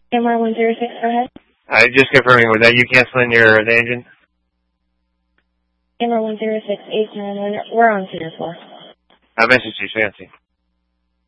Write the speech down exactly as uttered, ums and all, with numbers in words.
M R one zero six, go ahead. I just confirming, was that you canceling your the engine? M R one zero six, eight nine one, we're on Cedar Floor. I messaged you, Fancy.